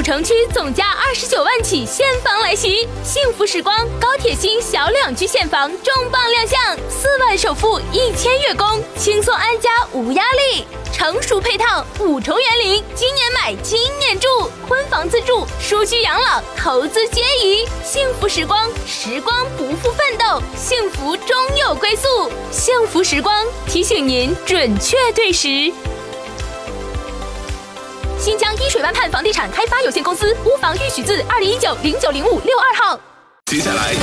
城区总价29万起现房来袭，幸福时光高铁新小2居现房重磅亮相，4万首付1000月供，轻松安家无压力。成熟配套5重园林，今年买今年住，婚房自住，舒居养老，投资皆宜。幸福时光，时光不负奋斗，幸福终有归宿。幸福时光提醒您准确对时。新疆伊水湾畔房地产开发有限公司，屋房预许字2019090562号。 接下来